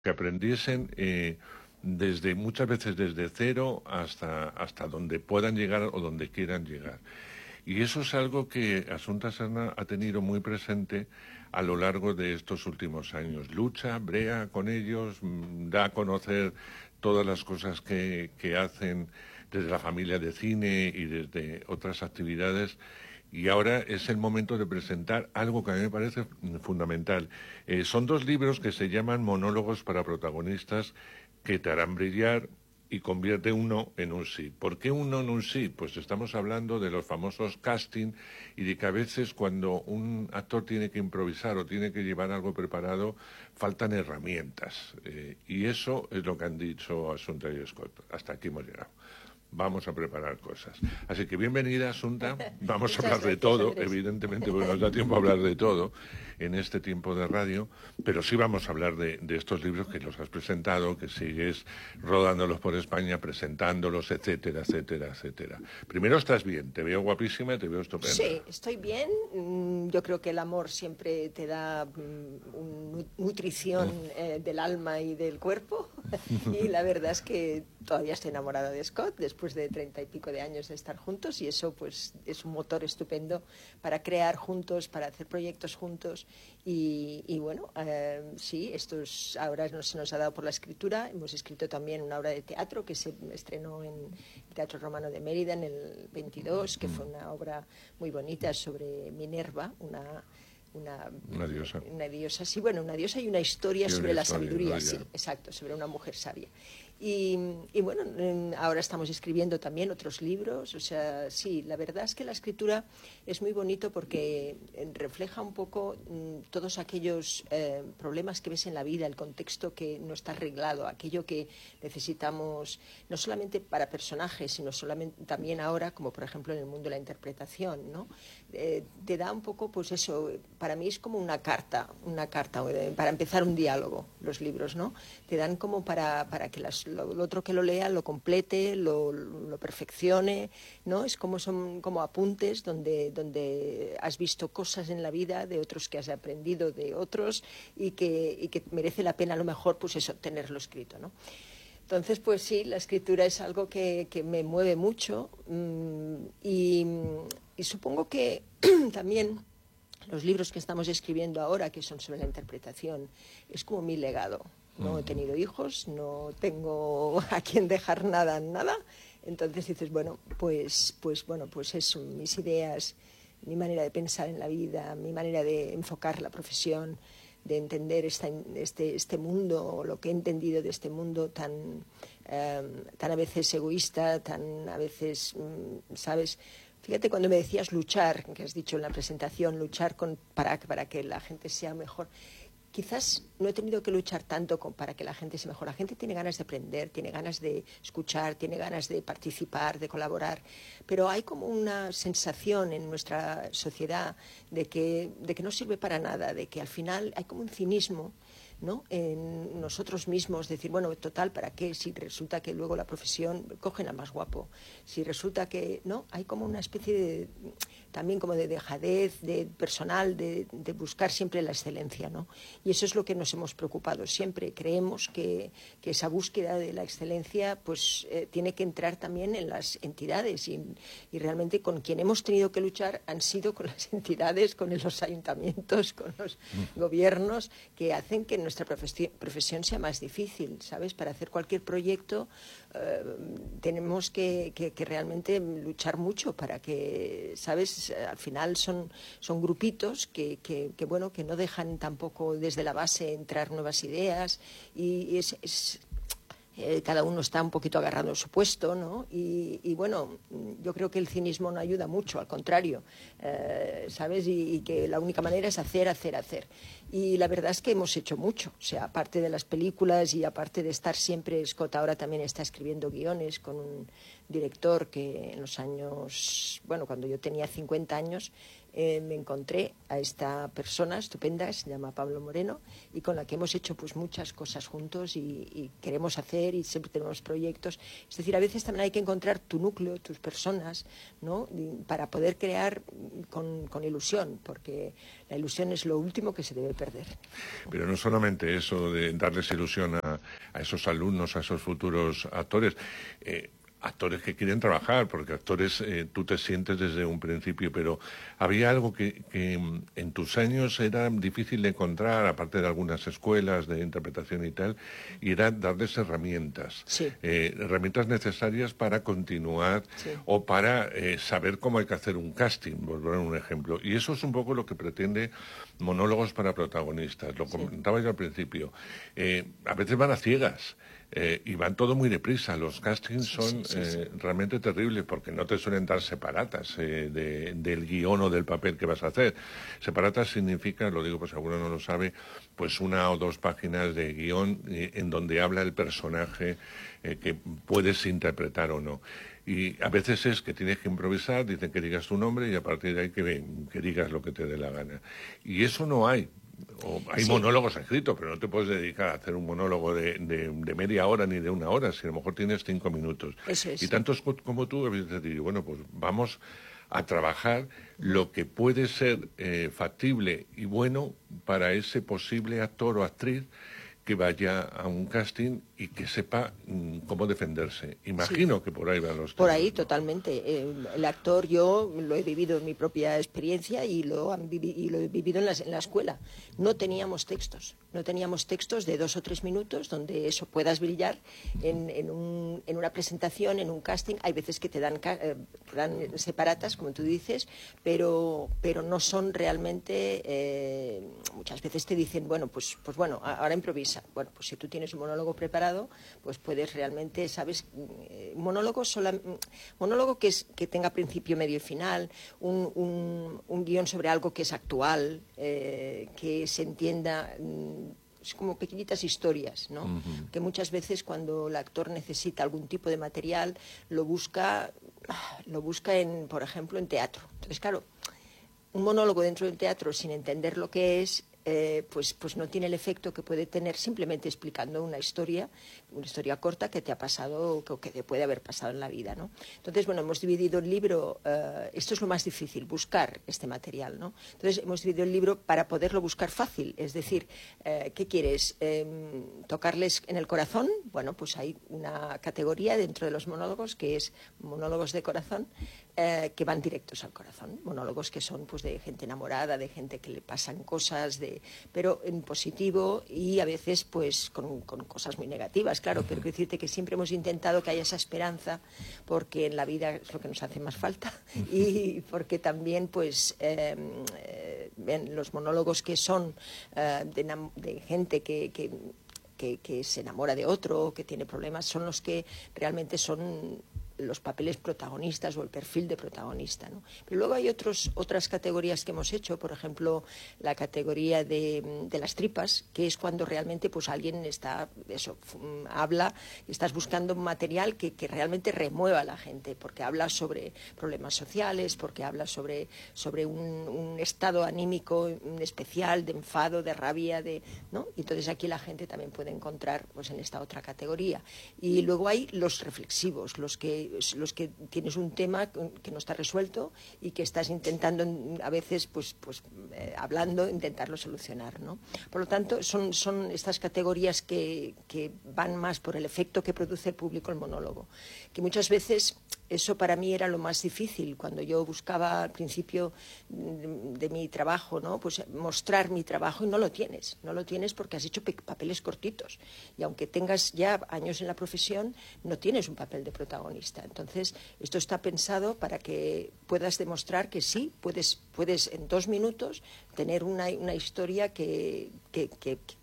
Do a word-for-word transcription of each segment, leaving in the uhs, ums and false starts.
que aprendiesen eh, desde muchas veces desde cero hasta, hasta donde puedan llegar o donde quieran llegar. Y eso es algo que Asunta Serna ha tenido muy presente a lo largo de estos últimos años. Lucha, brea con ellos, mm, da a conocer todas las cosas que, que hacen desde la familia de cine y desde otras actividades. Y ahora es el momento de presentar algo que a mí me parece fundamental. Eh, son dos libros que se llaman Monólogos para protagonistas, que te harán brillar y convierte un no en un sí. ¿Por qué un no en un sí? Pues estamos hablando de los famosos casting y de que a veces cuando un actor tiene que improvisar o tiene que llevar algo preparado, faltan herramientas. Eh, y eso es lo que han dicho Asunta y Scott. Hasta aquí hemos llegado. Vamos a preparar cosas. Así que bienvenida, Asunta. Vamos a Muchas hablar de gracias, todo, Andrés. evidentemente, porque nos da tiempo a hablar de todo en este tiempo de radio, pero sí vamos a hablar de, de estos libros que los has presentado, que sigues rodándolos por España, presentándolos, etcétera, etcétera, etcétera. Primero, estás bien, te veo guapísima y te veo Sí, estupenda. estoy bien. Mm, Yo creo que el amor siempre te da mm, un nu- nutrición eh, del alma y del cuerpo. Y la verdad es que todavía estoy enamorada de Scott después de treinta y pico de años de estar juntos y eso pues es un motor estupendo para crear juntos, para hacer proyectos juntos. Y, y bueno, eh, sí, esto es- ahora no se nos ha dado por la escritura. Hemos escrito también una obra de teatro que se estrenó en el Teatro Romano de Mérida en el veintidós, que fue una obra muy bonita sobre Minerva, una, una, Una diosa. una diosa, sí, bueno, una diosa y una historia Y una sobre la historia, ¿no? sabiduría, sí, Ya. exacto, sobre una mujer sabia. Y, y bueno, ahora estamos escribiendo también otros libros, o sea, sí, la verdad es que la escritura es muy bonito porque refleja un poco mm, todos aquellos eh, problemas que ves en la vida, el contexto que no está arreglado, aquello que necesitamos, no solamente para personajes, sino solamente también ahora, como por ejemplo en el mundo de la interpretación, ¿no? Eh, te da un poco, pues eso, para mí es como una carta, una carta eh, para empezar un diálogo, los libros, ¿no? Te dan como para, para que las, lo, lo otro que lo lea lo complete, lo, lo perfeccione, ¿no? Es como son como apuntes donde, donde has visto cosas en la vida de otros que has aprendido de otros y que, y que merece la pena a lo mejor, pues eso, tenerlo escrito, ¿no? Entonces, pues sí, la escritura es algo que, que me mueve mucho mmm, y, y supongo que también los libros que estamos escribiendo ahora, que son sobre la interpretación, es como mi legado. No he tenido hijos, no tengo a quien dejar nada, nada. Entonces dices, bueno, pues, pues bueno, pues eso, mis ideas, mi manera de pensar en la vida, mi manera de enfocar la profesión, de entender esta, este, este mundo, lo que he entendido de este mundo tan, eh, tan a veces egoísta, tan a veces, ¿sabes? Fíjate cuando me decías luchar, que has dicho en la presentación, luchar con, para, para que la gente sea mejor. Quizás no he tenido que luchar tanto con, para que la gente sea mejor. La gente tiene ganas de aprender, tiene ganas de escuchar, tiene ganas de participar, de colaborar, pero hay como una sensación en nuestra sociedad de que, de que no sirve para nada, de que al final hay como un cinismo, ¿no? En nosotros mismos, decir, bueno, total, ¿para qué? Si resulta que luego la profesión cogen al más guapo, si resulta que, ¿no? Hay como una especie de, también como de dejadez, de personal, de, de buscar siempre la excelencia, ¿no? Y eso es lo que nos hemos preocupado siempre. Creemos que, que esa búsqueda de la excelencia, pues, eh, tiene que entrar también en las entidades y, y realmente con quien hemos tenido que luchar han sido con las entidades, con los ayuntamientos, con los gobiernos, que hacen que nuestra profesión sea más difícil, ¿sabes? Para hacer cualquier proyecto eh, tenemos que, que, que realmente luchar mucho para que, ¿sabes? Al final son, son grupitos que, que, que, bueno, que no dejan tampoco desde la base entrar nuevas ideas y, y es, es eh, cada uno está un poquito agarrado a su puesto, ¿no? Y, y bueno, yo creo que el cinismo no ayuda mucho, al contrario, eh, ¿sabes? Y, y que la única manera es hacer, hacer, hacer. Y la verdad es que hemos hecho mucho, o sea, aparte de las películas y aparte de estar siempre, Scott ahora también está escribiendo guiones con un director que en los años, bueno, cuando yo tenía cincuenta años, eh, me encontré a esta persona estupenda, se llama Pablo Moreno, y con la que hemos hecho pues muchas cosas juntos y, y queremos hacer y siempre tenemos proyectos. Es decir, a veces también hay que encontrar tu núcleo, tus personas, ¿no? Para poder crear con, con ilusión, porque la ilusión es lo último que se debe perder. Pero no solamente eso de darles ilusión a, a esos alumnos, a esos futuros actores, eh, actores que quieren trabajar, porque actores eh, tú te sientes desde un principio, pero había algo que, que en tus años era difícil de encontrar, aparte de algunas escuelas de interpretación y tal, y era darles herramientas, sí. eh, herramientas necesarias para continuar sí. o para eh, saber cómo hay que hacer un casting, por poner un ejemplo. Y eso es un poco lo que pretende Monólogos para Protagonistas. Lo comentaba sí. yo al principio. Eh, a veces van a ciegas. Eh, y van todo muy deprisa. Los castings sí, son sí, sí, sí. Eh, realmente terribles porque no te suelen dar separatas eh, de, del guión o del papel que vas a hacer. Separatas significa, lo digo pues alguno no lo sabe, pues una o dos páginas de guión eh, en donde habla el personaje eh, que puedes interpretar o no. Y a veces es que tienes que improvisar, dicen que digas tu nombre y a partir de ahí que, que digas lo que te dé la gana. Y eso no hay. O hay sí. monólogos escritos, pero no te puedes dedicar a hacer un monólogo de, de, de media hora ni de una hora, si a lo mejor tienes cinco minutos. Eso es. Y tantos como tú, a veces te digo, bueno, pues vamos a trabajar lo que puede ser eh, factible y bueno para ese posible actor o actriz que vaya a un casting y que sepa mm, cómo defenderse. Imagino sí. que por ahí van los Por temas, ahí, ¿no? totalmente. Eh, el actor, yo lo he vivido en mi propia experiencia y lo, han vivi y lo he vivido en la, en la escuela. No teníamos textos. No teníamos textos de dos o tres minutos donde eso puedas brillar en, en, un, en una presentación, en un casting. Hay veces que te dan, eh, te dan separatas, como tú dices, pero, pero no son realmente... Eh, muchas veces te dicen, bueno, pues, pues bueno, ahora improvisa. Bueno, pues si tú tienes un monólogo preparado, pues puedes realmente, ¿sabes? Eh, monólogo, sola, monólogo que, es, que tenga principio, medio y final, un, un, un guión sobre algo que es actual, eh, que se entienda... Es como pequeñitas historias, ¿no? Uh-huh. Que muchas veces cuando el actor necesita algún tipo de material, lo busca, lo busca en, por ejemplo, en teatro. Entonces, claro, un monólogo dentro del teatro sin entender lo que es, Eh, pues, pues no tiene el efecto que puede tener simplemente explicando una historia, una historia corta que te ha pasado o que te puede haber pasado en la vida, ¿no? Entonces, bueno, hemos dividido el libro, eh, esto es lo más difícil, buscar este material, ¿no? Entonces, hemos dividido el libro para poderlo buscar fácil, es decir, eh, ¿qué quieres? Eh, ¿Tocarles en el corazón? Bueno, pues hay una categoría dentro de los monólogos que es monólogos de corazón, eh, que van directos al corazón, monólogos que son pues de gente enamorada, de gente que le pasan cosas, de pero en positivo y a veces pues con, con cosas muy negativas, claro, pero quiero decirte que siempre hemos intentado que haya esa esperanza porque en la vida es lo que nos hace más falta y porque también pues eh, eh, los monólogos que son eh, de, de gente que, que, que, que se enamora de otro, que tiene problemas, son los que realmente son los papeles protagonistas o el perfil de protagonista, ¿no? Pero luego hay otros, otras categorías que hemos hecho, por ejemplo, la categoría de, de las tripas, que es cuando realmente pues alguien está, eso, habla, estás buscando un material que, que realmente remueva a la gente, porque habla sobre problemas sociales, porque habla sobre, sobre un, un estado anímico especial, de enfado, de rabia, de, ¿no? Y entonces aquí la gente también puede encontrar pues en esta otra categoría. Y luego hay los reflexivos, los que los que tienes un tema que no está resuelto y que estás intentando a veces pues pues eh, hablando intentarlo solucionar, ¿no? Por lo tanto son, son estas categorías que, que van más por el efecto que produce el público el monólogo, que muchas veces eso para mí era lo más difícil cuando yo buscaba al principio de, de mi trabajo, ¿no? Pues mostrar mi trabajo y no lo tienes, no lo tienes porque has hecho papeles cortitos y aunque tengas ya años en la profesión no tienes un papel de protagonista. Entonces esto está pensado para que puedas demostrar que sí, puedes, puedes en dos minutos tener una, una historia que, que, que,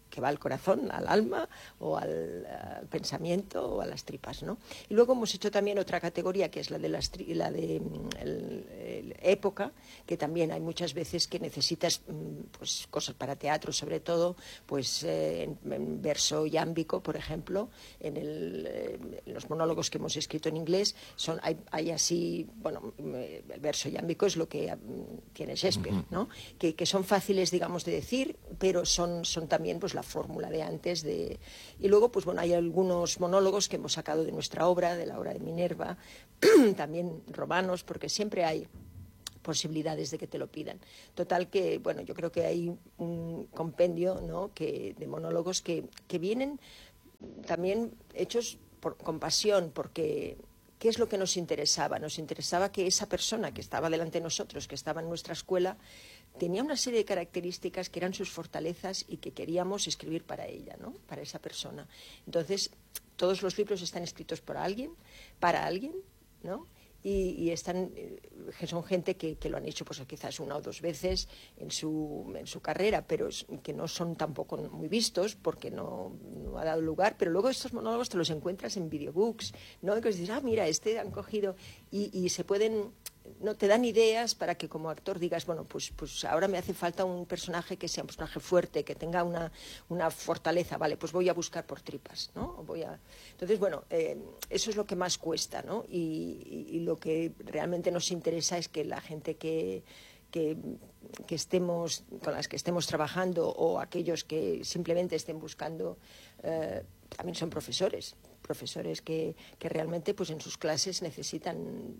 que va al corazón, al alma o al, al pensamiento o a las tripas, ¿no? Y luego hemos hecho también otra categoría que es la de, las tri la de el, el época, que también hay muchas veces que necesitas pues, cosas para teatro, sobre todo pues eh, en, en verso yámbico, por ejemplo, en, el, eh, en los monólogos que hemos escrito en inglés, son, hay, hay así, bueno, el verso yámbico es lo que um, tiene Shakespeare, ¿no? Que, que son fáciles, digamos, de decir, pero son, son también pues la fórmula de antes de... Y luego, pues bueno, hay algunos monólogos que hemos sacado de nuestra obra, de la obra de Minerva, también romanos, porque siempre hay posibilidades de que te lo pidan. Total que, bueno, yo creo que hay un compendio, ¿no?, que, de monólogos que, que vienen también hechos por, con pasión, porque... ¿Qué es lo que nos interesaba? Nos interesaba que esa persona que estaba delante de nosotros, que estaba en nuestra escuela, tenía una serie de características que eran sus fortalezas y que queríamos escribir para ella, ¿no? Para esa persona. Entonces, todos los libros están escritos por alguien, para alguien, ¿no? Y, y están, son gente que, que lo han hecho pues quizás una o dos veces en su, en su carrera, pero es, que no son tampoco muy vistos porque no, no ha dado lugar. Pero luego estos monólogos te los encuentras en videobooks, ¿no? Y que dices, ah, mira, este han cogido y, y se pueden... no te dan ideas para que como actor digas, bueno, pues, pues ahora me hace falta un personaje que sea un personaje fuerte, que tenga una, una fortaleza, vale, pues voy a buscar por tripas, ¿no? Voy a... Entonces, bueno, eh, eso es lo que más cuesta, ¿no? Y, y, y lo que realmente nos interesa es que la gente que... Que, que estemos, con las que estemos trabajando o aquellos que simplemente estén buscando, eh, también son profesores, profesores que, que realmente pues en sus clases necesitan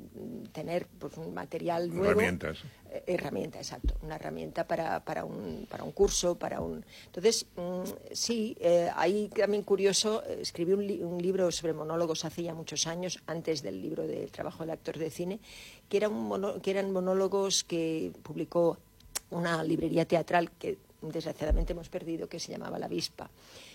tener pues, un material nuevo. Herramientas. Eh, herramienta, exacto, una herramienta para, para, un, para un curso, para un... Entonces, mmm, sí, eh, ahí también curioso, eh, escribí un, li un libro sobre monólogos hace ya muchos años, antes del libro del trabajo del actor de cine, que, era un mono, que eran monólogos que publicó una librería teatral que desgraciadamente hemos perdido, que se llamaba La Avispa.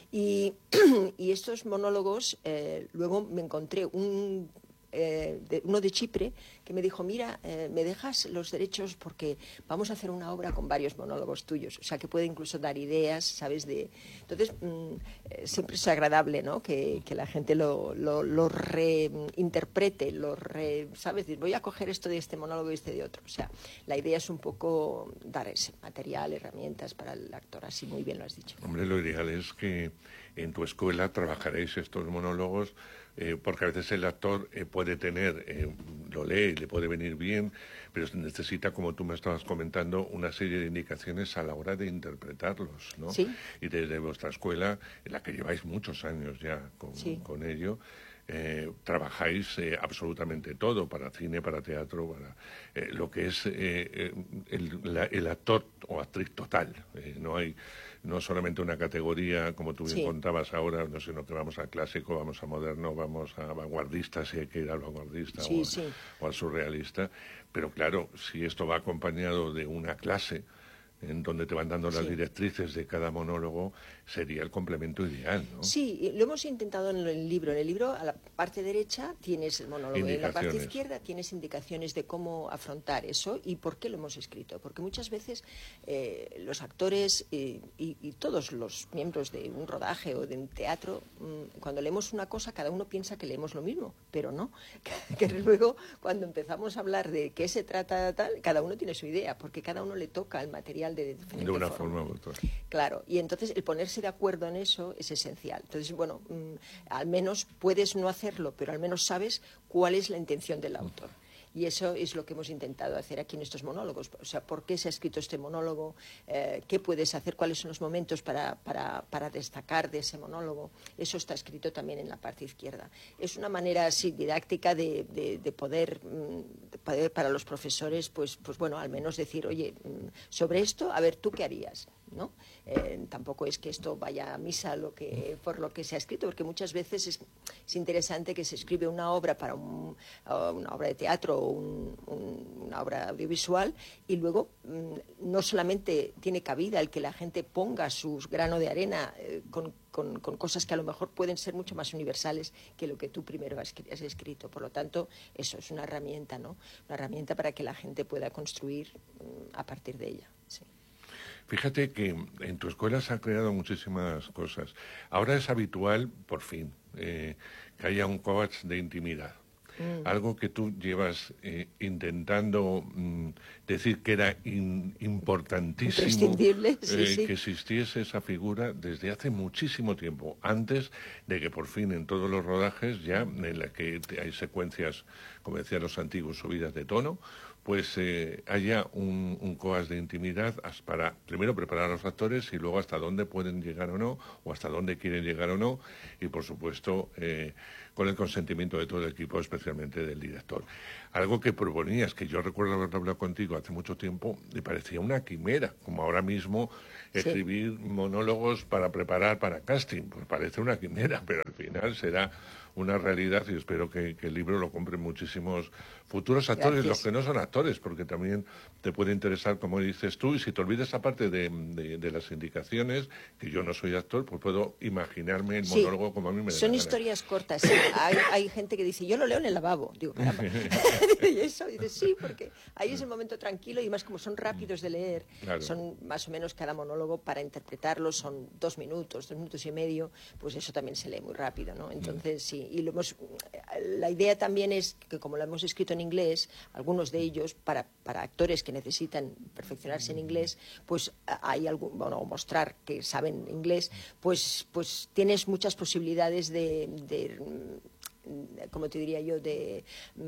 Y, y estos monólogos, eh, luego me encontré un, eh, de, uno de Chipre que me dijo, mira, eh, me dejas los derechos porque vamos a hacer una obra con varios monólogos tuyos, o sea, que puede incluso dar ideas, ¿sabes? De... Entonces, mmm, eh, siempre es agradable, ¿no?, que, que la gente lo, lo, lo reinterprete, lo re, ¿sabes? Voy a coger esto de este monólogo y este de otro. O sea, la idea es un poco dar ese material, herramientas para el actor, así muy bien lo has dicho. Hombre, lo ideal es que en tu escuela trabajaréis estos monólogos, eh, porque a veces el actor eh, puede tener, eh, lo lee y le puede venir bien, pero necesita, como tú me estabas comentando, una serie de indicaciones a la hora de interpretarlos, ¿no? Sí. Y desde vuestra escuela, en la que lleváis muchos años ya con, sí. con ello, Eh, trabajáis eh, absolutamente todo, para cine, para teatro, para eh, lo que es eh, el, la, el actor o actriz total. Eh, no hay no solamente una categoría, como tú bien Sí. contabas ahora, no, sino que vamos a clásico, vamos a moderno, vamos a vanguardista, si hay que ir al vanguardista sí, o, sí. o al surrealista. Pero claro, si esto va acompañado de una clase en donde te van dando las Sí. directrices de cada monólogo, sería el complemento ideal, ¿no? Sí, lo hemos intentado en el libro. En el libro, a la parte derecha tienes el monólogo, en la parte izquierda tienes indicaciones de cómo afrontar eso y por qué lo hemos escrito. Porque muchas veces eh, los actores eh, y, y todos los miembros de un rodaje o de un teatro, mmm, cuando leemos una cosa, cada uno piensa que leemos lo mismo, pero no. Que luego, cuando empezamos a hablar de qué se trata tal, cada uno tiene su idea, porque cada uno le toca el material de diferente de una forma. forma u otra. Claro, y entonces el ponerse de acuerdo en eso es esencial. Entonces, bueno, mmm, al menos puedes no hacerlo, pero al menos sabes cuál es la intención del autor. Y eso es lo que hemos intentado hacer aquí en estos monólogos. O sea, ¿por qué se ha escrito este monólogo? Eh, ¿Qué puedes hacer? ¿Cuáles son los momentos para, para, para destacar de ese monólogo? Eso está escrito también en la parte izquierda. Es una manera así didáctica de, de, de, poder, de poder para los profesores, pues, pues bueno, al menos decir, oye, sobre esto, a ver, ¿tú qué harías? ¿No? Eh, tampoco es que esto vaya a misa lo que, por lo que se ha escrito, porque muchas veces es, es interesante que se escribe una obra para un, una obra de teatro o un, un, una obra audiovisual y luego mmm, no solamente tiene cabida el que la gente ponga su grano de arena eh, con, con, con cosas que a lo mejor pueden ser mucho más universales que lo que tú primero has, has escrito. Por lo tanto, eso es una herramienta, ¿no? Una herramienta para que la gente pueda construir mmm, a partir de ella. Sí. Fíjate que en tu escuela se han creado muchísimas cosas. Ahora es habitual, por fin, eh, que haya un coach de intimidad. Mm. Algo que tú llevas eh, intentando mm, decir que era in, importantísimo Imprescindible, sí, eh, sí. que existiese esa figura desde hace muchísimo tiempo, antes de que por fin en todos los rodajes, ya en la que hay secuencias, como decían los antiguos, subidas de tono, pues eh, haya un, un coas de intimidad para, primero, preparar a los actores y luego hasta dónde pueden llegar o no, o hasta dónde quieren llegar o no, y por supuesto eh, con el consentimiento de todo el equipo, especialmente del director. Algo que proponías, que yo recuerdo haberlo hablado contigo hace mucho tiempo, me parecía una quimera, como ahora mismo escribir sí. monólogos para preparar para casting, pues parece una quimera, pero al final será una realidad y espero que, que el libro lo compren muchísimos futuros actores, Gracias. Los que no son actores, porque también te puede interesar, como dices tú, y si te olvidas aparte de, de, de las indicaciones, que yo no soy actor, pues puedo imaginarme el sí. monólogo como a mí me da Son la historias gana. Cortas, sí. hay, hay gente que dice, yo lo leo en el lavabo, digo, caramba, y eso, dice, sí, porque ahí es el momento tranquilo y más como son rápidos de leer, claro. Son más o menos cada monólogo para interpretarlo, son dos minutos, dos minutos y medio, pues eso también se lee muy rápido, ¿no? Entonces, sí. Y lo hemos, la idea también es que como lo hemos escrito en inglés, algunos de ellos, para, para actores que necesitan perfeccionarse en inglés, pues hay algún, bueno, mostrar que saben inglés, pues, pues tienes muchas posibilidades de, de, como te diría yo, de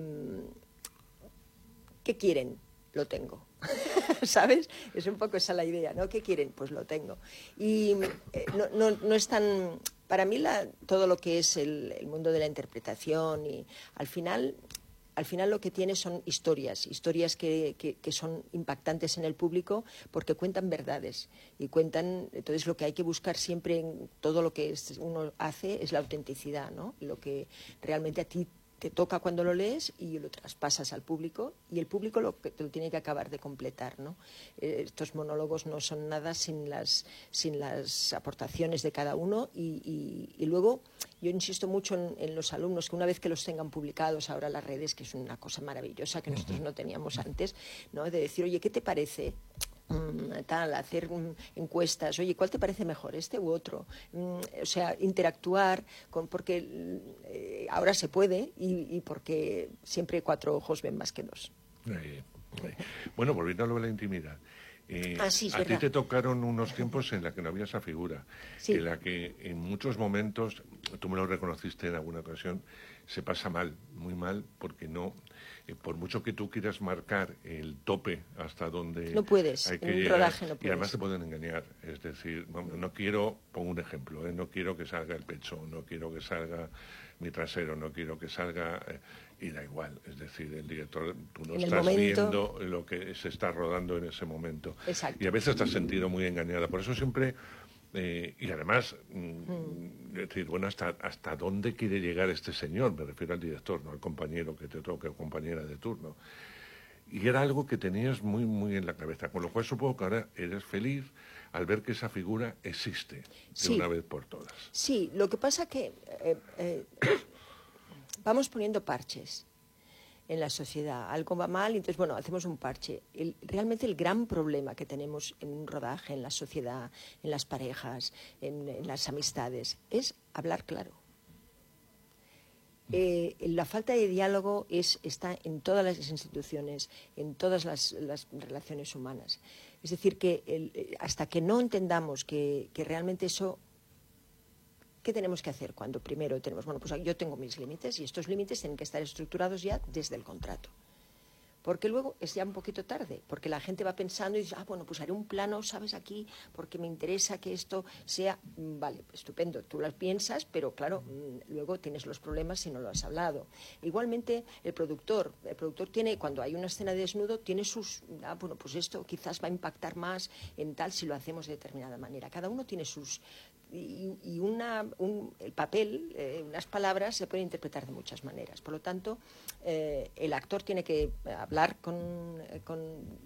¿qué quieren? Lo tengo. ¿Sabes? Es un poco esa la idea, ¿no? ¿Qué quieren? Pues lo tengo. Y eh, no, no, no es tan... Para mí la, todo lo que es el, el mundo de la interpretación y al final, al final lo que tiene son historias, historias que, que, que son impactantes en el público porque cuentan verdades y cuentan, entonces lo que hay que buscar siempre en todo lo que es, uno hace es la autenticidad, ¿no? Lo que realmente a ti te toca cuando lo lees y lo traspasas al público y el público lo, te lo tiene que acabar de completar, ¿no? Eh, estos monólogos no son nada sin las, sin las aportaciones de cada uno y, y, y luego yo insisto mucho en, en los alumnos que una vez que los tengan publicados ahora las redes, que es una cosa maravillosa que nosotros no teníamos antes, ¿no? De decir, oye, ¿qué te parece? Tal, hacer um, encuestas, oye, ¿cuál te parece mejor, este u otro? Um, o sea, interactuar, con, porque eh, ahora se puede y, y porque siempre cuatro ojos ven más que dos. Eh, eh. Bueno, volviendo a lo de la intimidad. Eh, ah, sí, a verdad. ti te tocaron unos tiempos en la que no había esa figura, sí. en la que en muchos momentos, tú me lo reconociste en alguna ocasión, se pasa mal, muy mal, porque no... Eh, por mucho que tú quieras marcar el tope hasta donde no puedes, hay que en un llegar, rodaje no puedes. Y además te pueden engañar, es decir, no, no quiero, pongo un ejemplo, ¿eh? No quiero que salga el pecho, no quiero que salga mi trasero, no quiero que salga, eh, y da igual, es decir, el director, tú no en estás momento... viendo lo que se está rodando en ese momento. Exacto. Y a veces te has sentido muy engañada, por eso siempre... Eh, y además, mm, decir, bueno, ¿hasta, ¿hasta dónde quiere llegar este señor? Me refiero al director, no al compañero que te toque o compañera de turno. Y era algo que tenías muy, muy en la cabeza, con lo cual supongo que ahora eres feliz al ver que esa figura existe de sí. una vez por todas. Sí, lo que pasa que eh, eh, vamos poniendo parches en la sociedad. Algo va mal, entonces, bueno, hacemos un parche. El, realmente el gran problema que tenemos en un rodaje, en la sociedad, en las parejas, en, en las amistades, es hablar claro. Eh, la falta de diálogo es, está en todas las instituciones, en todas las, las relaciones humanas. Es decir, que el, hasta que no entendamos que, que realmente eso... ¿Qué tenemos que hacer cuando primero tenemos? Bueno, pues yo tengo mis límites y estos límites tienen que estar estructurados ya desde el contrato. Porque luego es ya un poquito tarde, porque la gente va pensando y dice, ah, bueno, pues haré un plano, ¿sabes? Aquí, porque me interesa que esto sea... Vale, estupendo, tú lo piensas, pero claro, luego tienes los problemas si no lo has hablado. Igualmente, el productor, el productor tiene, cuando hay una escena de desnudo, tiene sus... Ah, bueno, pues esto quizás va a impactar más en tal si lo hacemos de determinada manera. Cada uno tiene sus... Y, y una, un, el papel, eh, unas palabras se pueden interpretar de muchas maneras. Por lo tanto, eh, el actor tiene que hablar con, con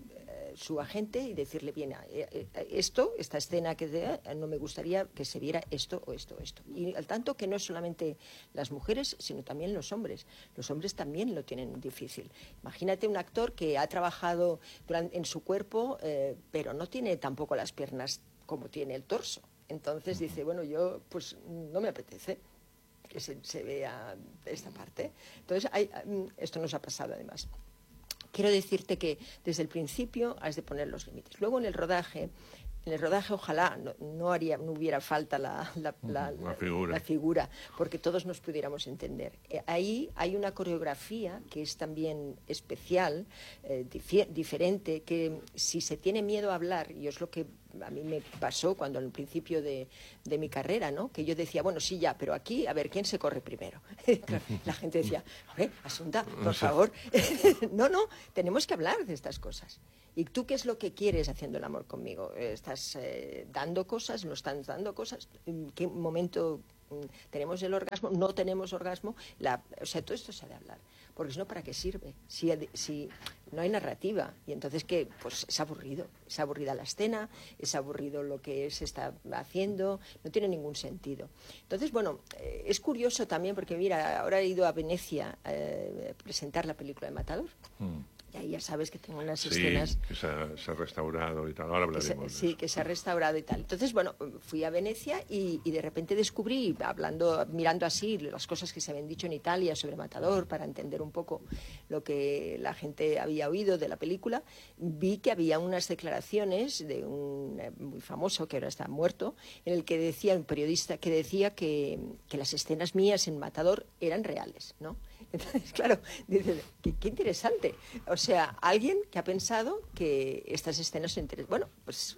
eh, su agente y decirle, bien, eh, eh, esto, esta escena que de, eh, no me gustaría que se viera esto o esto o esto. Y al tanto que no es solamente las mujeres, sino también los hombres. Los hombres también lo tienen difícil. Imagínate un actor que ha trabajado durante, en su cuerpo, eh, pero no tiene tampoco las piernas como tiene el torso. Entonces dice, bueno, yo pues no me apetece que se, se vea esta parte. Entonces, hay, esto nos ha pasado además. Quiero decirte que desde el principio has de poner los límites. Luego en el rodaje, en el rodaje ojalá no, no, haría, no hubiera falta la, la, la, la, figura. la figura, porque todos nos pudiéramos entender. Eh, ahí hay una coreografía que es también especial, eh, dif diferente, que si se tiene miedo a hablar, y es lo que a mí me pasó cuando al principio de, de mi carrera, ¿no? Que yo decía, bueno, sí, ya, pero aquí, a ver, ¿quién se corre primero? La gente decía, a ver, Asunta, por favor. No, no, tenemos que hablar de estas cosas. ¿Y tú qué es lo que quieres haciendo el amor conmigo? ¿Estás eh, dando cosas? ¿No estás dando cosas? ¿En qué momento tenemos el orgasmo? ¿No tenemos orgasmo? La, o sea, todo esto se ha de hablar. Porque si no, ¿para qué sirve? Si, si no hay narrativa. Y entonces, ¿qué? Pues es aburrido. Es aburrida la escena, es aburrido lo que se está haciendo, no tiene ningún sentido. Entonces, bueno, eh, es curioso también porque, mira, ahora he ido a Venecia eh, a presentar la película de Matador. Mm. Y ahí ya sabes que tengo unas sí, escenas... que se ha, se ha restaurado y tal, ahora hablaremos. Que se, sí, que se ha restaurado y tal. Entonces, bueno, fui a Venecia y, y de repente descubrí, hablando, mirando así las cosas que se habían dicho en Italia sobre Matador, para entender un poco lo que la gente había oído de la película, vi que había unas declaraciones de un muy famoso, que ahora está muerto, en el que decía, un periodista, que decía que, que las escenas mías en Matador eran reales, ¿no? Entonces, claro, dice, qué, qué interesante. O sea, alguien que ha pensado que estas escenas son interesantes. Bueno, pues,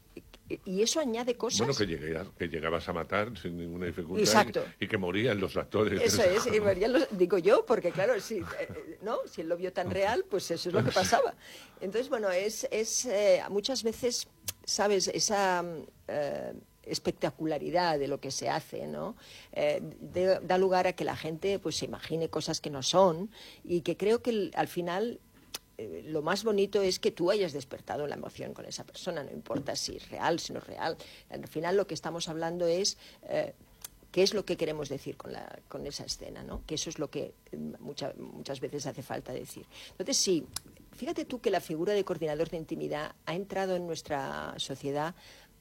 y eso añade cosas. Bueno, que, llegué, que llegabas a matar sin ninguna dificultad. Exacto. Y, y que morían los actores. Eso es, y morían los, digo yo, porque claro, si, eh, ¿no? si él lo vio tan real, pues eso es lo que pasaba. Entonces, bueno, es, es eh, muchas veces, ¿sabes? Esa... Eh, espectacularidad de lo que se hace, ¿no? Eh, de, da lugar a que la gente pues se imagine cosas que no son y que creo que el, al final eh, lo más bonito es que tú hayas despertado la emoción con esa persona, no importa si es real, si no es real. Al final lo que estamos hablando es eh, qué es lo que queremos decir con, la, con esa escena, ¿no? Que eso es lo que mucha, muchas veces hace falta decir. Entonces, sí, fíjate tú que la figura de coordinador de intimidad ha entrado en nuestra sociedad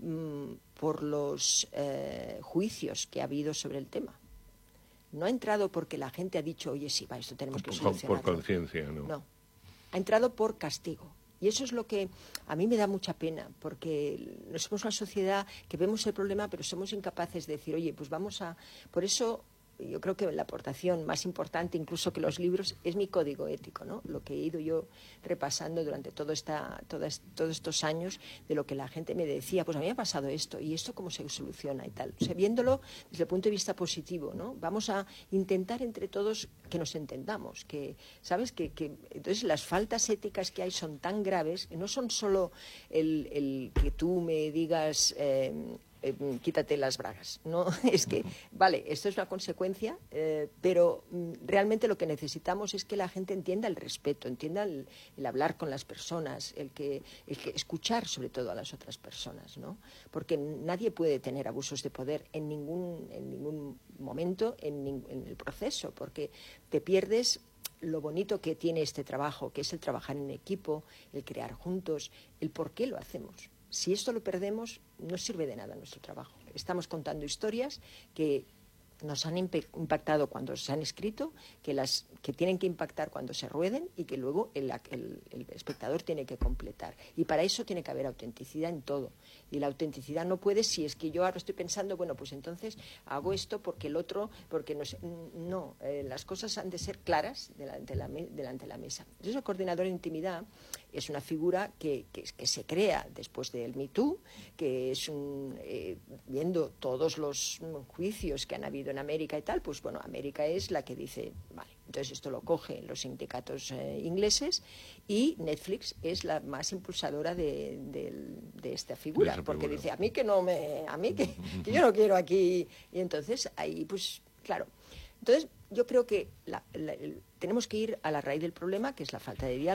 por los eh, juicios que ha habido sobre el tema. No ha entrado porque la gente ha dicho, oye, sí, va, esto tenemos que solucionarlo. Por conciencia, ¿no? No. Ha entrado por castigo. Y eso es lo que a mí me da mucha pena, porque somos una sociedad que vemos el problema, pero somos incapaces de decir, oye, pues vamos a... Por eso... Yo creo que la aportación más importante, incluso que los libros, es mi código ético, ¿no? Lo que he ido yo repasando durante todo esta, todas, todos estos años, de lo que la gente me decía, pues a mí me ha pasado esto, y esto cómo se soluciona y tal. O sea, viéndolo desde el punto de vista positivo, ¿no? Vamos a intentar entre todos que nos entendamos, que, ¿sabes? Que, que entonces las faltas éticas que hay son tan graves, que no son solo el, el que tú me digas... Eh, Eh, quítate las bragas, ¿no? Es que, vale, esto es una consecuencia, eh, pero mm, realmente lo que necesitamos es que la gente entienda el respeto, entienda el, el hablar con las personas, el que, el que escuchar sobre todo a las otras personas, ¿no? Porque nadie puede tener abusos de poder en ningún, en ningún momento en, en el proceso, porque te pierdes lo bonito que tiene este trabajo, que es el trabajar en equipo, el crear juntos, el por qué lo hacemos. Si esto lo perdemos, no sirve de nada nuestro trabajo. Estamos contando historias que nos han impactado cuando se han escrito, que, las, que tienen que impactar cuando se rueden y que luego el, el, el espectador tiene que completar. Y para eso tiene que haber autenticidad en todo. Y la autenticidad no puede, si es que yo ahora estoy pensando, bueno, pues entonces hago esto porque el otro, porque no sé. No, eh, las cosas han de ser claras delante de la, delante de la mesa. Entonces el coordinador de intimidad es una figura que, que, que se crea después del Me Too, que es un, eh, viendo todos los juicios que han habido en América y tal, pues bueno, América es la que dice, vale, entonces esto lo cogen los sindicatos eh, ingleses y Netflix es la más impulsadora de, de, de esta figura, de porque figura. Dice, a mí que no me, a mí que, que yo no quiero aquí, y entonces ahí pues, claro. Entonces yo creo que la, la, el, tenemos que ir a la raíz del problema, que es la falta de diálogo,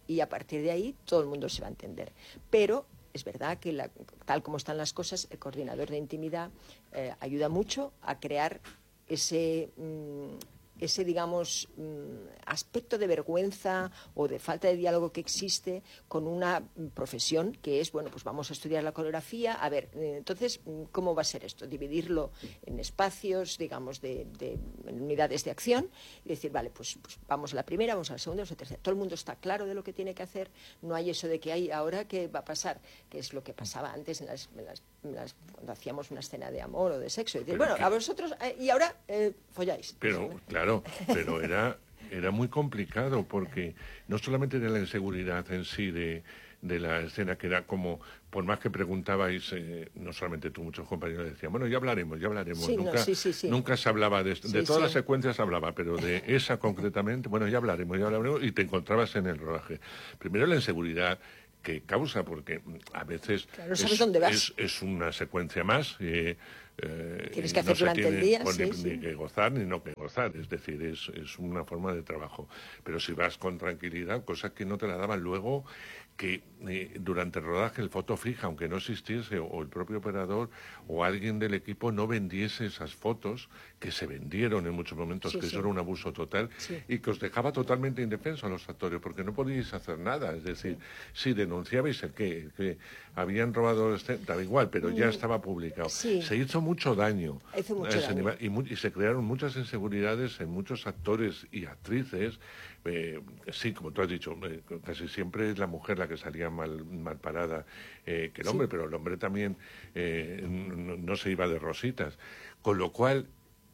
y a partir de ahí todo el mundo se va a entender. Pero es verdad que la, tal como están las cosas, el coordinador de intimidad eh, ayuda mucho a crear ese... Mmm, ese, digamos, aspecto de vergüenza o de falta de diálogo que existe con una profesión que es, bueno, pues vamos a estudiar la coreografía, a ver, entonces, ¿cómo va a ser esto? Dividirlo en espacios, digamos, de, de en unidades de acción y decir, vale, pues, pues vamos a la primera, vamos a la segunda, vamos a la tercera. Todo el mundo está claro de lo que tiene que hacer, no hay eso de que hay ahora qué va a pasar, que es lo que pasaba antes en las, en las, en las cuando hacíamos una escena de amor o de sexo. Y decir, bueno, que... a vosotros, eh, y ahora eh, folláis. Pero, ¿sí? Claro, pero era, era muy complicado porque no solamente era la inseguridad en sí de, de la escena, que era como, por más que preguntabais, eh, no solamente tú, muchos compañeros decían, bueno, ya hablaremos, ya hablaremos. Sí, nunca, no, sí, sí, sí. nunca se hablaba de esto. De Sí, todas sí. las secuencias se hablaba, pero de esa concretamente, bueno, ya hablaremos, ya hablaremos, y te encontrabas en el rodaje. Primero la inseguridad que causa, porque a veces claro, ¿sabes es, dónde vas? Es, es una secuencia más. Eh, eh, Tienes que no hacer durante tiene, el día, pues, sí, ni, sí. ni que gozar ni no que gozar, es decir, es, es una forma de trabajo. Pero si vas con tranquilidad, cosas que no te la daban luego, que eh, durante el rodaje el foto fija, aunque no existiese, o, o el propio operador o alguien del equipo no vendiese esas fotos, que se vendieron en muchos momentos, sí, que sí. eso era un abuso total, sí. y que os dejaba totalmente indefensos a los actores, porque no podíais hacer nada. Es decir, sí, sí denunciabais el que, el que habían robado, daba igual, pero ya estaba publicado. Sí. Se hizo mucho daño. Hizo mucho daño. Nivel, y, mu y se crearon muchas inseguridades en muchos actores y actrices. Eh, sí, como tú has dicho, eh, casi siempre es la mujer la que salía mal, mal parada eh, que el hombre, sí. Pero el hombre también eh, no, no se iba de rositas. Con lo cual,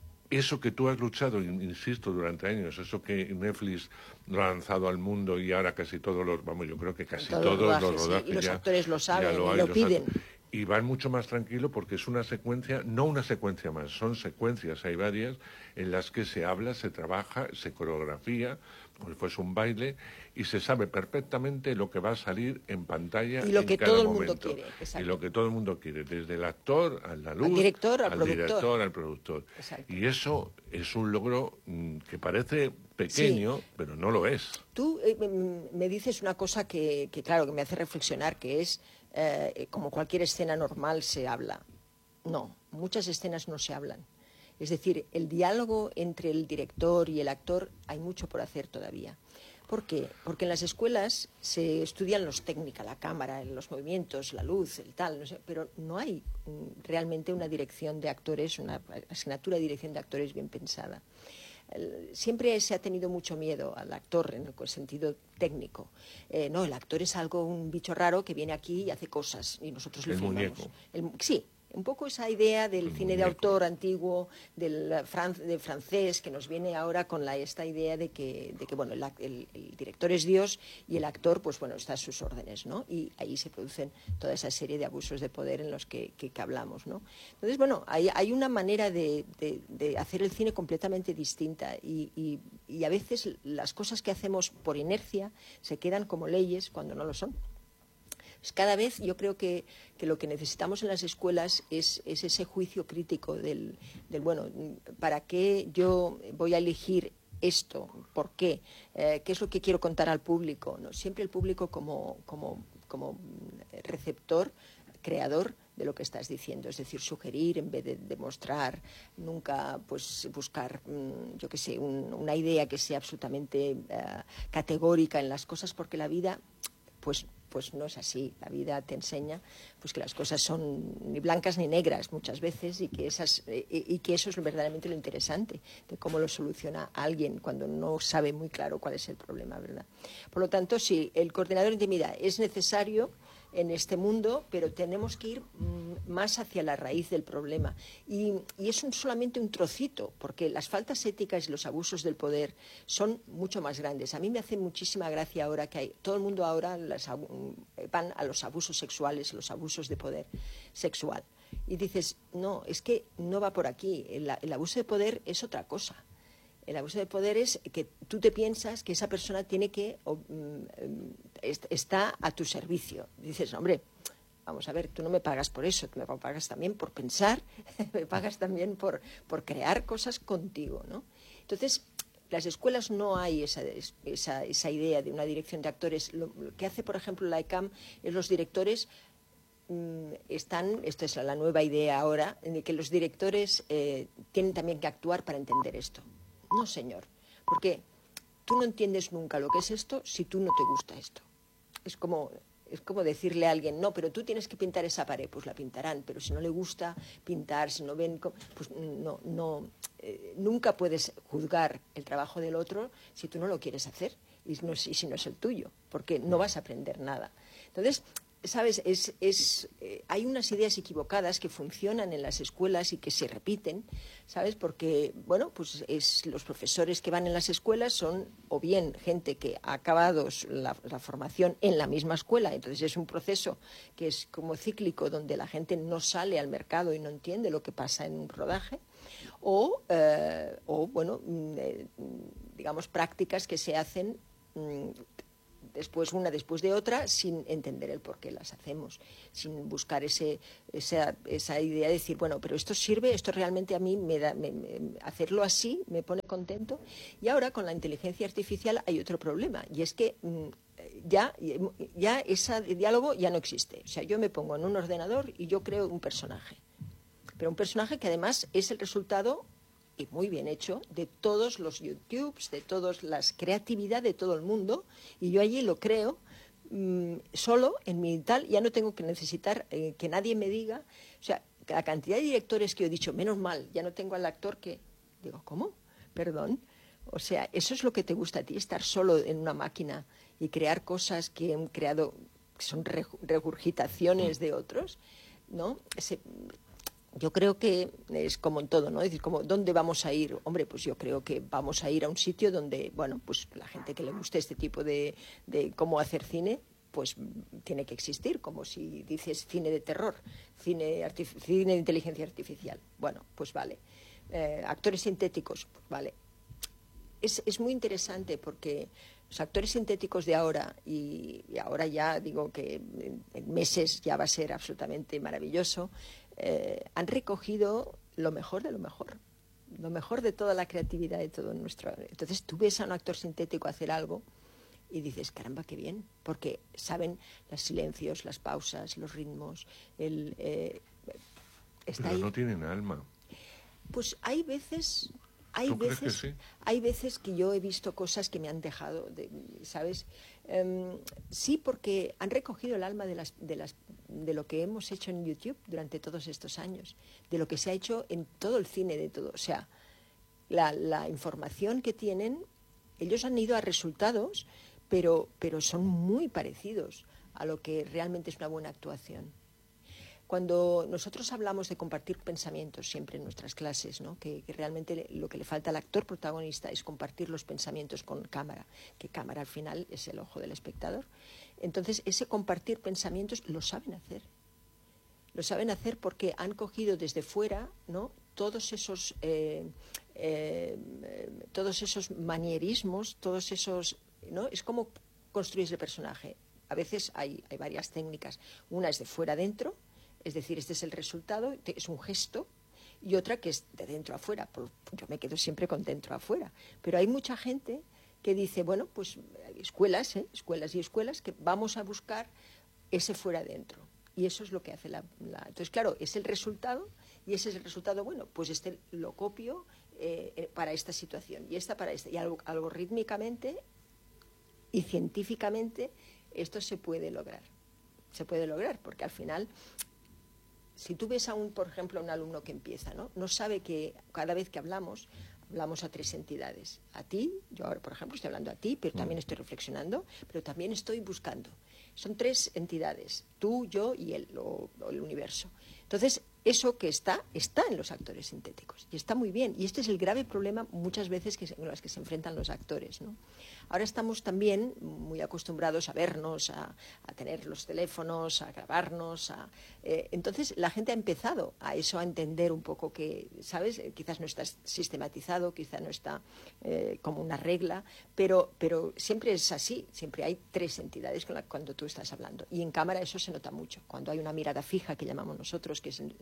eso que tú has luchado, insisto, durante años, eso que Netflix lo ha lanzado al mundo y ahora casi todos los, vamos, yo creo que casi todos, todos los rodajes, los rodajes sí, y los ya, actores lo saben lo y hay, lo los piden. Y van mucho más tranquilo porque es una secuencia, no una secuencia más, son secuencias, hay varias, en las que se habla, se trabaja, se coreografía, como si fuese un baile, y se sabe perfectamente lo que va a salir en pantalla y lo en que cada todo el momento. mundo quiere. Exacto. Y lo que todo el mundo quiere, desde el actor al la luz, al director, al, al productor. director, al productor. Exacto. Y eso es un logro mmm, que parece pequeño, sí. Pero no lo es. Tú eh, me dices una cosa que, que, claro, que me hace reflexionar, que es, eh, como cualquier escena normal se habla. No, muchas escenas no se hablan. Es decir, el diálogo entre el director y el actor hay mucho por hacer todavía. ¿Por qué? Porque en las escuelas se estudian los técnicas, la cámara, los movimientos, la luz, el tal, no sé, pero no hay realmente una dirección de actores, una asignatura de dirección de actores bien pensada. Siempre se ha tenido mucho miedo al actor en el sentido técnico. Eh, no, el actor es algo, un bicho raro que viene aquí y hace cosas y nosotros le el filmamos. Muñeco. El, sí. Un poco esa idea del el cine muñeco. de autor antiguo, del fran de francés, que nos viene ahora con la, esta idea de que, de que bueno, el, el, el director es Dios y el actor, pues bueno, está a sus órdenes, ¿no? Y ahí se producen toda esa serie de abusos de poder en los que, que, que hablamos, ¿no? Entonces, bueno, hay, hay una manera de, de, de hacer el cine completamente distinta y, y, y a veces las cosas que hacemos por inercia se quedan como leyes cuando no lo son. Cada vez yo creo que, que lo que necesitamos en las escuelas es, es ese juicio crítico del, del, bueno, ¿para qué yo voy a elegir esto? ¿Por qué? Eh, ¿Qué es lo que quiero contar al público? ¿No? Siempre el público como, como, como receptor, creador de lo que estás diciendo, es decir, sugerir en vez de demostrar, nunca pues buscar, yo qué sé, un, una idea que sea absolutamente uh, categórica en las cosas, porque la vida, pues pues no es así. La vida te enseña pues que las cosas son ni blancas ni negras muchas veces y que, esas, y, y que eso es verdaderamente lo interesante de cómo lo soluciona alguien cuando no sabe muy claro cuál es el problema, ¿verdad? Por lo tanto, sí, el coordinador de intimidad es necesario en este mundo, pero tenemos que ir más hacia la raíz del problema. Y, y es un, solamente un trocito, porque las faltas éticas y los abusos del poder son mucho más grandes. A mí me hace muchísima gracia ahora que hay, todo el mundo ahora las, van a los abusos sexuales, los abusos de poder sexual. Y dices, no, es que no va por aquí. El, el abuso de poder es otra cosa. El abuso de poder es que tú te piensas que esa persona tiene que o, um, está a tu servicio. Dices, hombre, vamos a ver, tú no me pagas por eso, tú me pagas también por pensar, me pagas también por, por crear cosas contigo, ¿no? Entonces, las escuelas no hay esa, esa, esa idea de una dirección de actores. Lo, lo que hace, por ejemplo, la E C A M es los directores mmm, están, esto es la nueva idea ahora, en que los directores eh, tienen también que actuar para entender esto. No, señor, porque tú no entiendes nunca lo que es esto si tú no te gusta esto. Es como... Es como decirle a alguien, no, pero tú tienes que pintar esa pared, pues la pintarán, pero si no le gusta pintar, si no ven, pues no, no, eh, nunca puedes juzgar el trabajo del otro si tú no lo quieres hacer y, no, y si no es el tuyo, porque no vas a aprender nada. Entonces, ¿sabes? Es, es, eh, hay unas ideas equivocadas que funcionan en las escuelas y que se repiten, ¿sabes? Porque, bueno, pues es, los profesores que van en las escuelas son o bien gente que ha acabado la, la formación en la misma escuela, entonces es un proceso que es como cíclico, donde la gente no sale al mercado y no entiende lo que pasa en un rodaje, o, eh, o bueno, eh, digamos, prácticas que se hacen mm, después una después de otra sin entender el por qué las hacemos, sin buscar ese, esa, esa idea de decir, bueno, pero esto sirve, esto realmente a mí me da, me, me, hacerlo así me pone contento. Y ahora con la inteligencia artificial hay otro problema, y es que mmm, ya, ya ese diálogo ya no existe. O sea, yo me pongo en un ordenador y yo creo un personaje, pero un personaje que además es el resultado, y muy bien hecho, de todos los YouTubes, de todas las creatividad de todo el mundo, y yo allí lo creo mmm, solo en mi tal, ya no tengo que necesitar eh, que nadie me diga. O sea, la cantidad de directores que yo he dicho, menos mal, ya no tengo al actor que... Digo, ¿cómo? Perdón. O sea, eso es lo que te gusta a ti, estar solo en una máquina y crear cosas que han creado, que son regurgitaciones de otros, ¿no? Ese... Yo creo que es como en todo, ¿no? Es decir, como, ¿dónde vamos a ir? Hombre, pues yo creo que vamos a ir a un sitio donde, bueno, pues la gente que le guste este tipo de, de cómo hacer cine, pues tiene que existir, como si dices cine de terror, cine, cine de inteligencia artificial. Bueno, pues vale. Eh, actores sintéticos, pues vale. Es, es muy interesante porque los actores sintéticos de ahora, y, y ahora ya digo que en, en meses ya va a ser absolutamente maravilloso, Eh, han recogido lo mejor de lo mejor, lo mejor de toda la creatividad de todo nuestro. Entonces tú ves a un actor sintético hacer algo y dices, caramba, qué bien, porque saben los silencios, las pausas, los ritmos, el, eh, está Pero ahí. No tienen alma. Pues hay veces... Hay ¿Tú veces, crees que sí? hay veces que yo he visto cosas que me han dejado, de, ¿sabes? Um, sí, porque han recogido el alma de, las, de, las, de lo que hemos hecho en YouTube durante todos estos años, de lo que se ha hecho en todo el cine, de todo. O sea, la, la información que tienen, ellos han ido a resultados, pero, pero son muy parecidos a lo que realmente es una buena actuación. Cuando nosotros hablamos de compartir pensamientos siempre en nuestras clases, ¿no? que, que realmente lo que le falta al actor protagonista es compartir los pensamientos con cámara, que cámara al final es el ojo del espectador. Entonces, ese compartir pensamientos lo saben hacer. Lo saben hacer porque han cogido desde fuera, ¿no? todos esos, eh, eh, todos esos manierismos, todos esos... ¿no? Es como construyes el personaje. A veces hay, hay varias técnicas. Una es de fuera adentro, es decir, este es el resultado, es un gesto, y otra que es de dentro a fuera. Yo me quedo siempre con dentro a fuera. Pero hay mucha gente que dice, bueno, pues escuelas, ¿eh? escuelas y escuelas, que vamos a buscar ese fuera adentro. Y eso es lo que hace la, la... Entonces, claro, es el resultado, y ese es el resultado, bueno, pues este lo copio eh, para esta situación, y esta para esta. Y algo, algorítmicamente y científicamente esto se puede lograr. Se puede lograr, porque al final... Si tú ves a un, por ejemplo, a un alumno que empieza, ¿no? no sabe que cada vez que hablamos, hablamos a tres entidades. A ti, yo ahora, por ejemplo, estoy hablando a ti, pero también estoy reflexionando, pero también estoy buscando. Son tres entidades, tú, yo y él, o, o el universo. Entonces, eso que está, está en los actores sintéticos, y está muy bien. Y este es el grave problema muchas veces que se, en los que se enfrentan los actores, ¿no? Ahora estamos también muy acostumbrados a vernos, a, a tener los teléfonos, a grabarnos. A, eh, entonces, la gente ha empezado a eso, a entender un poco que, ¿sabes? Eh, quizás no está sistematizado, quizás no está eh, como una regla, pero, pero siempre es así. Siempre hay tres entidades con la, cuando tú estás hablando. Y en cámara eso se nota mucho. Cuando hay una mirada fija, que llamamos nosotros, que es,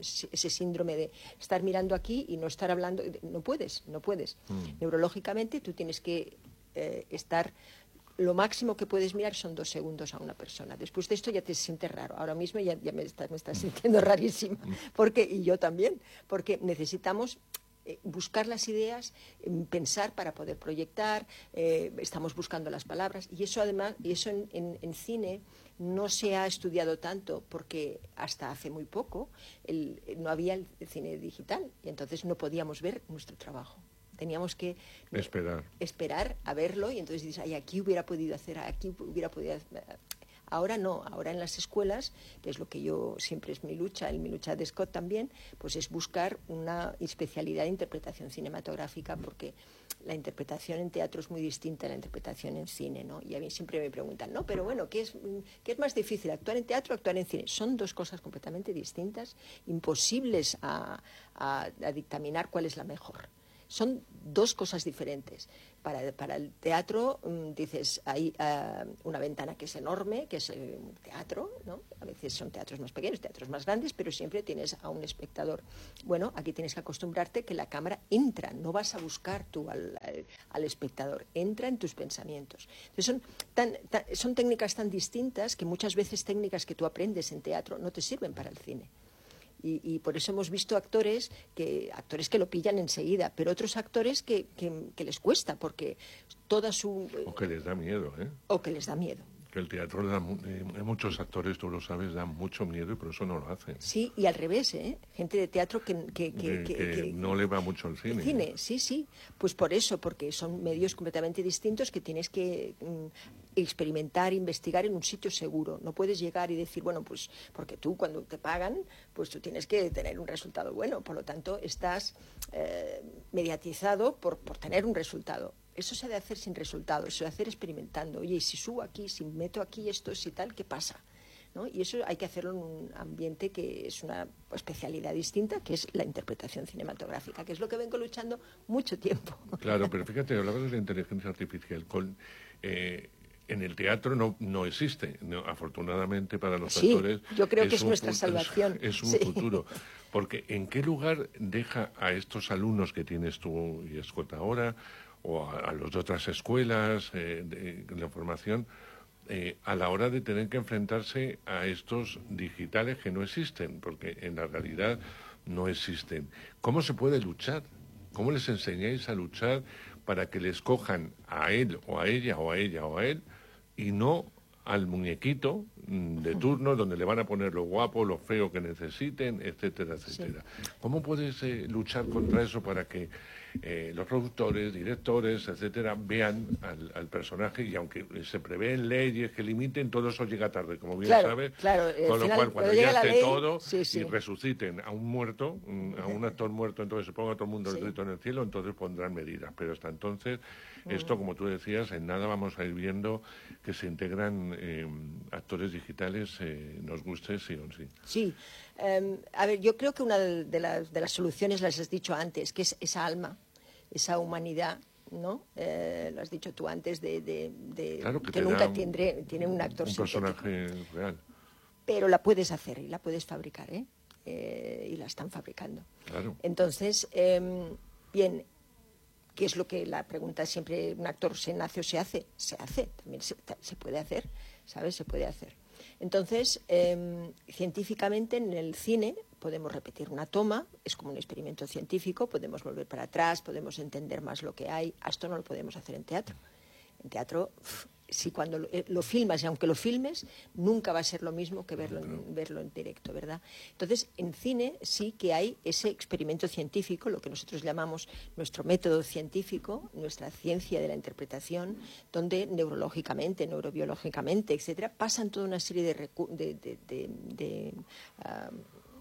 ese síndrome de estar mirando aquí y no estar hablando. No puedes, no puedes. Mm. Neurológicamente tú tienes que eh, estar... Lo máximo que puedes mirar son dos segundos a una persona. Después de esto ya te sientes raro. Ahora mismo ya, ya me estás me está sintiendo rarísima. Porque, y yo también, porque necesitamos eh, buscar las ideas, eh, pensar para poder proyectar, eh, estamos buscando las palabras. Y eso además, y eso en, en, en cine no se ha estudiado tanto porque hasta hace muy poco el, no había el cine digital y entonces no podíamos ver nuestro trabajo. Teníamos que esperar. esperar a verlo y entonces dices, ay, aquí hubiera podido hacer, aquí hubiera podido hacer. Ahora no, ahora en las escuelas, que es lo que yo siempre es mi lucha, en mi lucha de Scott también, pues es buscar una especialidad de interpretación cinematográfica, porque la interpretación en teatro es muy distinta a la interpretación en cine, ¿no? Y a mí siempre me preguntan, no, pero bueno, ¿qué es, qué es más difícil, actuar en teatro o actuar en cine? Son dos cosas completamente distintas, imposibles a, a, a dictaminar cuál es la mejor. Son dos cosas diferentes. Para, para el teatro, um, dices, hay uh, una ventana que es enorme, que es eh, un teatro, ¿no? A veces son teatros más pequeños, teatros más grandes, pero siempre tienes a un espectador. Bueno, aquí tienes que acostumbrarte que la cámara entra, no vas a buscar tú al, al, al espectador, entra en tus pensamientos. Entonces son, tan, tan, son técnicas tan distintas que muchas veces técnicas que tú aprendes en teatro no te sirven para el cine. Y, y por eso hemos visto actores que actores que lo pillan enseguida, pero otros actores que, que, que les cuesta, porque toda su... O que les da miedo, ¿eh? O que les da miedo. Que el teatro le da, eh, muchos actores, tú lo sabes, dan mucho miedo y por eso no lo hacen. Sí, y al revés, ¿eh? Gente de teatro que... que, que, que, que, que no le va mucho al cine. El cine, sí, sí. Pues por eso, porque son medios completamente distintos que tienes que mm, experimentar, investigar en un sitio seguro. No puedes llegar y decir, bueno, pues porque tú cuando te pagan, pues tú tienes que tener un resultado bueno. Por lo tanto, estás eh, mediatizado por, por tener un resultado. Eso se ha de hacer sin resultados, se ha de hacer experimentando. Oye, y si subo aquí, si meto aquí esto, si tal, ¿qué pasa? ¿No? Y eso hay que hacerlo en un ambiente que es una especialidad distinta, que es la interpretación cinematográfica, que es lo que vengo luchando mucho tiempo. Claro, pero fíjate, hablabas de la inteligencia artificial. Con, eh, en el teatro no, no existe, no, afortunadamente para los sí, actores. Yo creo que es un, nuestra salvación. Es, es un sí. futuro. Porque ¿en qué lugar deja a estos alumnos que tienes tú y Scott ahora, o a, a los de otras escuelas eh, de, de la formación, eh, a la hora de tener que enfrentarse a estos digitales que no existen? Porque en la realidad no existen. ¿Cómo se puede luchar? ¿Cómo les enseñáis a luchar para que les cojan a él o a ella o a ella o a él y no al muñequito de turno donde le van a poner lo guapo, lo feo que necesiten, etcétera, etcétera? Sí. ¿Cómo puedes eh, luchar contra eso para que eh, los productores, directores, etcétera, vean al, al personaje, y aunque se prevén leyes que limiten, todo eso llega tarde, como bien claro, sabes, claro, con lo final, cual cuando ya esté ley, todo sí, sí. y resuciten a un muerto, a un actor muerto, entonces se ponga todo el mundo el grito en el cielo, entonces pondrán medidas, pero hasta entonces esto, como tú decías, en nada vamos a ir viendo que se integran eh, actores digitales, eh, nos guste sí o sí. Sí, um, a ver, yo creo que una de las, de las soluciones las has dicho antes, que es esa alma, esa humanidad, ¿no? Eh, lo has dicho tú antes, de, de, de claro que, que nunca tendré, tiene un actor un sintético. personaje real. Pero la puedes hacer y la puedes fabricar, ¿eh? Eh, y la están fabricando. Claro. Entonces, eh, bien, ¿qué es lo que la pregunta siempre, un actor se nace o se hace? Se hace, también se, se puede hacer, ¿sabes? Se puede hacer. Entonces, eh, científicamente en el cine podemos repetir una toma, es como un experimento científico, podemos volver para atrás, podemos entender más lo que hay. Esto no lo podemos hacer en teatro. En teatro, si cuando lo, lo filmas, y aunque lo filmes, nunca va a ser lo mismo que verlo en, verlo en directo, ¿verdad? Entonces, en cine sí que hay ese experimento científico, lo que nosotros llamamos nuestro método científico, nuestra ciencia de la interpretación, donde neurológicamente, neurobiológicamente, etcétera, pasan toda una serie de, recu- de, de, de, de uh,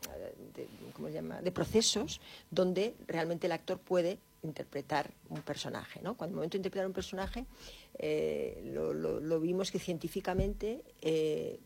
De, ¿cómo se llama? de procesos donde realmente el actor puede interpretar un personaje, ¿no? Cuando el momento de interpretar un personaje eh, lo, lo, lo vimos que científicamente eh,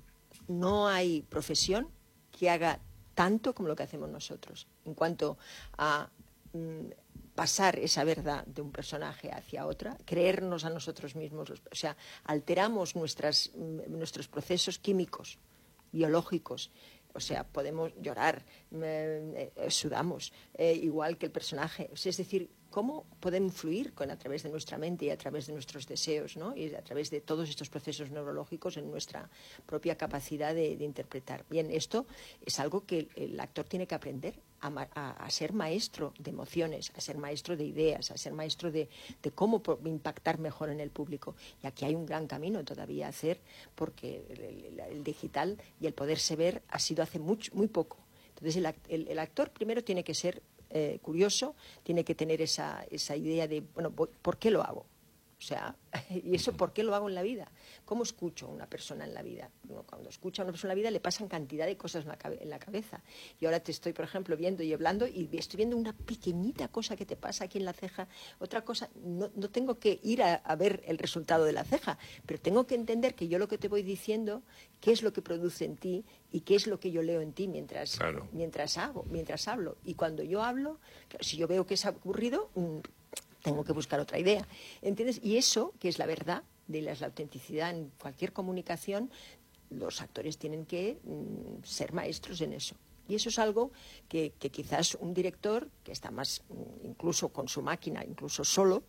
no hay profesión que haga tanto como lo que hacemos nosotros en cuanto a mm, pasar esa verdad de un personaje hacia otra, creernos a nosotros mismos, o sea, alteramos nuestras, nuestros procesos químicos, biológicos, O sea, podemos llorar, eh, eh, sudamos, eh, igual que el personaje. O sea, es decir, cómo podemos influir con, a través de nuestra mente y a través de nuestros deseos, ¿no? Y a través de todos estos procesos neurológicos en nuestra propia capacidad de, de interpretar. Bien, esto es algo que el, el actor tiene que aprender a, a, a ser maestro de emociones, a ser maestro de ideas, a ser maestro de, de cómo impactar mejor en el público. Y aquí hay un gran camino todavía a hacer, porque el, el, el digital y el poderse ver ha sido hace mucho, muy poco. Entonces el, el, el actor primero tiene que ser Eh, curioso, tiene que tener esa, esa idea de, bueno, ¿por qué lo hago? O sea, ¿y eso por qué lo hago en la vida? ¿Cómo escucho a una persona en la vida? Bueno, cuando escucha a una persona en la vida le pasan cantidad de cosas en la, en la cabeza. Y ahora te estoy, por ejemplo, viendo y hablando y estoy viendo una pequeñita cosa que te pasa aquí en la ceja. Otra cosa, no, no tengo que ir a, a ver el resultado de la ceja, pero tengo que entender que yo lo que te voy diciendo, qué es lo que produce en ti y qué es lo que yo leo en ti mientras, claro. mientras hago, mientras hablo. Y cuando yo hablo, si yo veo que es aburrido, tengo que buscar otra idea, ¿entiendes? Y eso, que es la verdad, de la, la autenticidad en cualquier comunicación, los actores tienen que mm, ser maestros en eso. Y eso es algo que, que quizás un director, que está más, incluso con su máquina, incluso solo,